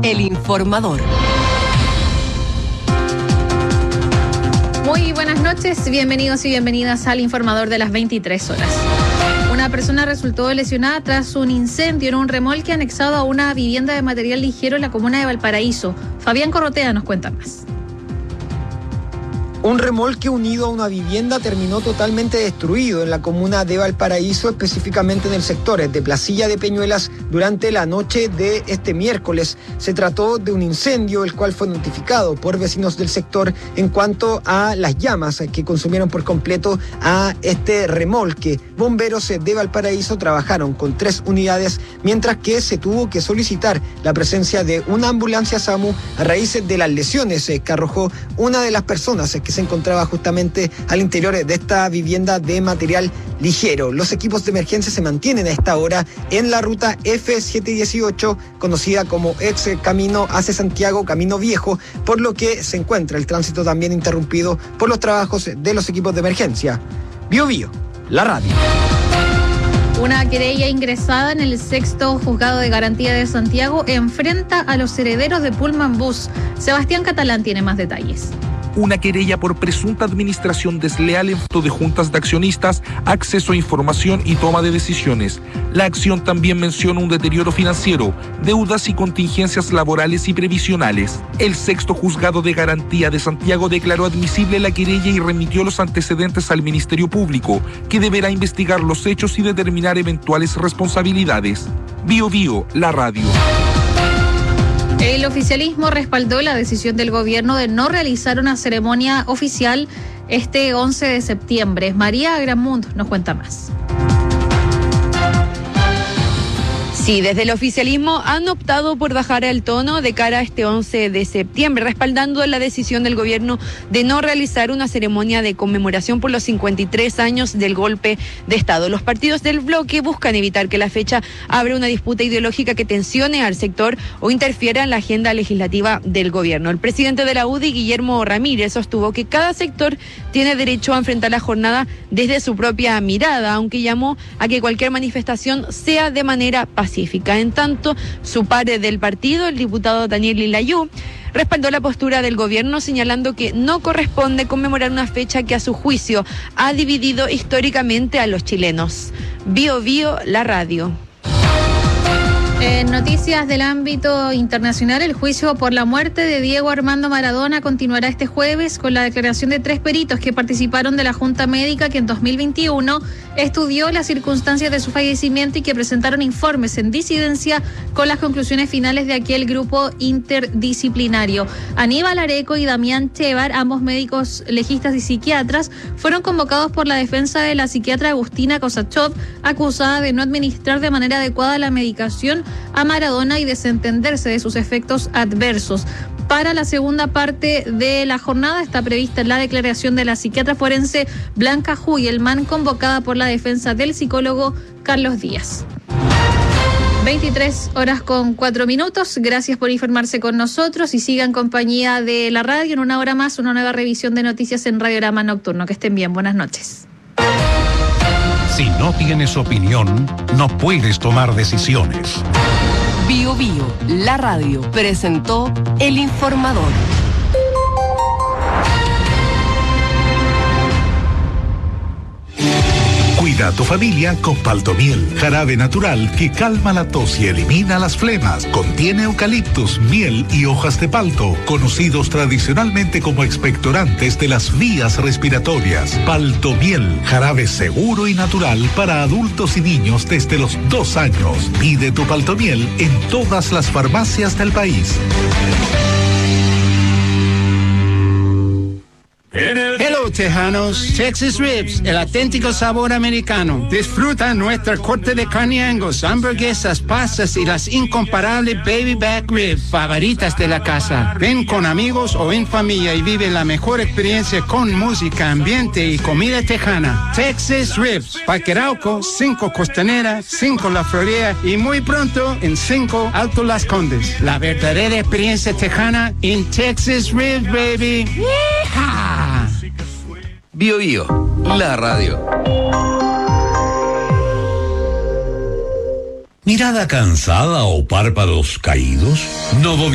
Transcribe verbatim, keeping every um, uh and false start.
El Informador. Muy buenas noches, bienvenidos y bienvenidas al Informador de las veintitrés horas. Una persona resultó lesionada tras un incendio en un remolque anexado a una vivienda de material ligero en la comuna de Valparaíso. Fabián Corrotea nos cuenta más. Un remolque unido a una vivienda terminó totalmente destruido en la comuna de Valparaíso, específicamente en el sector de Placilla de Peñuelas, durante la noche de este miércoles. Se trató de un incendio, el cual fue notificado por vecinos del sector en cuanto a las llamas que consumieron por completo a este remolque. Bomberos de Valparaíso trabajaron con tres unidades, mientras que se tuvo que solicitar la presencia de una ambulancia SAMU a raíz de las lesiones que arrojó una de las personas que se encontraba justamente al interior de esta vivienda de material ligero. Los equipos de emergencia se mantienen a esta hora en la ruta F setecientos dieciocho, conocida como ex camino hacia Santiago, Camino Viejo, por lo que se encuentra el tránsito también interrumpido por los trabajos de los equipos de emergencia. Bio Bio, la radio. Una querella ingresada en el sexto juzgado de garantía de Santiago enfrenta a los herederos de Pullman Bus. Sebastián Catalán tiene más detalles. Una querella por presunta administración desleal en de juntas de accionistas, acceso a información y toma de decisiones. La acción también menciona un deterioro financiero, deudas y contingencias laborales y previsionales. El sexto juzgado de garantía de Santiago declaró admisible la querella y remitió los antecedentes al Ministerio Público, que deberá investigar los hechos y determinar eventuales responsabilidades. Bio Bio, la radio. El oficialismo respaldó la decisión del gobierno de no realizar una ceremonia oficial este once de septiembre. María Agramund nos cuenta más. Sí, desde el oficialismo han optado por bajar el tono de cara a este once de septiembre, respaldando la decisión del gobierno de no realizar una ceremonia de conmemoración por los cincuenta y tres años del golpe de Estado. Los partidos del bloque buscan evitar que la fecha abra una disputa ideológica que tensione al sector o interfiera en la agenda legislativa del gobierno. El presidente de la U D I, Guillermo Ramírez, sostuvo que cada sector tiene derecho a enfrentar la jornada desde su propia mirada, aunque llamó a que cualquier manifestación sea de manera pacífica. En tanto, su par del partido, el diputado Daniel Lilayú, respaldó la postura del gobierno, señalando que no corresponde conmemorar una fecha que a su juicio ha dividido históricamente a los chilenos. Bio Bio, la radio. En noticias del ámbito internacional, el juicio por la muerte de Diego Armando Maradona continuará este jueves con la declaración de tres peritos que participaron de la Junta Médica que en dos mil veintiuno estudió las circunstancias de su fallecimiento y que presentaron informes en disidencia con las conclusiones finales de aquel grupo interdisciplinario. Aníbal Areco y Damián Chevar, ambos médicos legistas y psiquiatras, fueron convocados por la defensa de la psiquiatra Agustina Kosachov, acusada de no administrar de manera adecuada la medicación a Maradona y desentenderse de sus efectos adversos. Para la segunda parte de la jornada está prevista la declaración de la psiquiatra forense Blanca Hugelman, convocada por la defensa del psicólogo Carlos Díaz. veintitrés horas con cuatro minutos. Gracias por informarse con nosotros y sigan en compañía de la radio. En una hora más, una nueva revisión de noticias en Radiorama Nocturno. Que estén bien. Buenas noches. Si no tienes opinión, no puedes tomar decisiones. Bio Bio, la radio, presentó El Informador. Cuida a tu familia con Paltomiel, jarabe natural que calma la tos y elimina las flemas. Contiene eucaliptus, miel y hojas de palto, conocidos tradicionalmente como expectorantes de las vías respiratorias. Paltomiel, jarabe seguro y natural para adultos y niños desde los dos años. Pide tu Paltomiel en todas las farmacias del país. Hello, tejanos. Texas Ribs, el auténtico sabor americano. Disfruta nuestra corte de carne Angus, hamburguesas, pastas y las incomparables baby back ribs favoritas de la casa. Ven con amigos o en familia y vive la mejor experiencia con música, ambiente y comida tejana. Texas Ribs, Parque Arauco, cinco Costanera, cinco La Florida y muy pronto en cinco Alto Las Condes. La verdadera experiencia tejana en Texas Ribs, baby. ¡Yeehaw! Bio Bio, la radio. ¿Mirada cansada o párpados caídos? Novo